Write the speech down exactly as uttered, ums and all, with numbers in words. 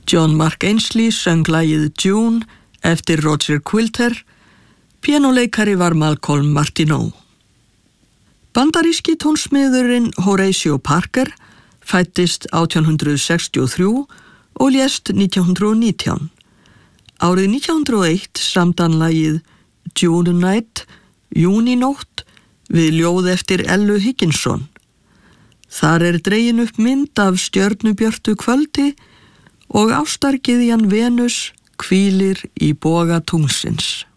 John Mark Ainsley söng lagið June eftir Roger Quilter, píanóleikari var Malcolm Martineau. Bandaríski tónsmiðurinn Horatio Parker fæddist átján hundrað sextíu og þrjú og lést nítján hundrað og nítján. Árið nítján hundrað og eitt samdi hann lagið June Night, Júninótt, við ljóð eftir Ellu Higginson. Þar er dregin upp mynd af stjörnubjörtu kvöldi og ástargyðjan Venus hvílir í boga tunglsins.